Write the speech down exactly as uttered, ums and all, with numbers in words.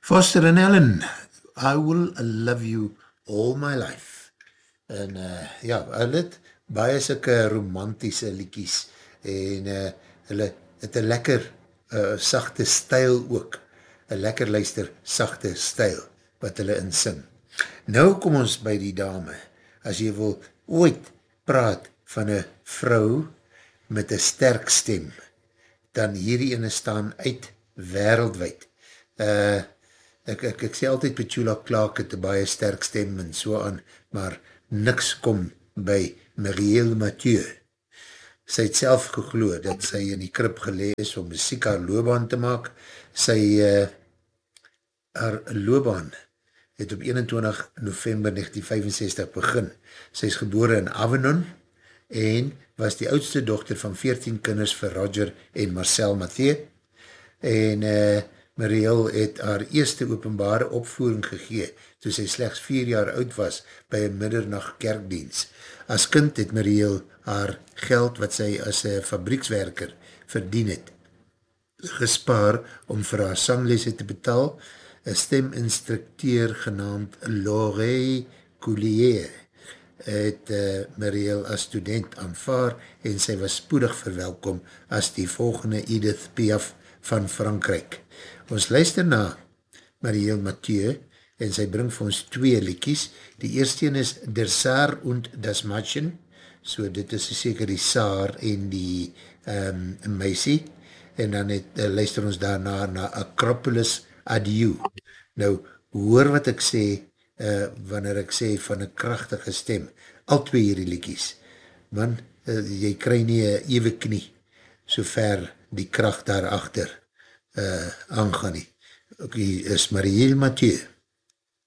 Foster en Ellen, I will love you all my life. En uh, ja, hulle het baie sulke romantiese liedjies en uh, hulle het een lekker uh, sachte styl ook, een lekker luister sachte styl wat hulle insing. Nou kom ons by die dame, as jy wil ooit praat van een vrou met een sterk stem, dan hierdie ene staan uit wereldwijd. Uh, ek, ek, ek sê altyd Petula Clark het een baie sterk stem en so aan, maar niks kom by Marielle Mathieu. Sy het self gegloed dat sy in die krib gelees om muziek haar loopbaan te maak. Sy, uh, haar loopbaan het op eenentwintig November negentien vyfenzestig begin. Sy is gebore in Avignon en was die oudste dochter van veertien kinders vir Roger en Marcel Mathieu. En uh, Marielle het haar eerste openbare opvoering gegee toe sy slechts vier jaar oud was by een middernacht kerkdienst. As kind het Marielle haar geld wat sy as een fabriekswerker verdien het, gespaar om vir haar sanglese te betaal. Een steminstructeur genaamd Laurie Coulier het uh, Marielle as student aanvaar en sy was spoedig verwelkom as die volgende Edith Piaf van Frankrijk. Ons luister na Marielle Mathieu en sy bring vir ons twee liedjies. Die eerste een is Der Saar und das Mädchen, so dit is seker die Saar en die um, meisie, en dan het, uh, luister ons daarna na Acropolis Adieu. Nou, hoor wat ek sê, uh, wanneer ek sê van een krachtige stem, al twee hierdie liedjies, man, uh, jy kry nie een ewe knie, so ver die kracht daarachter uh, aangaan nie. Ook hier is Marielle Mathieu.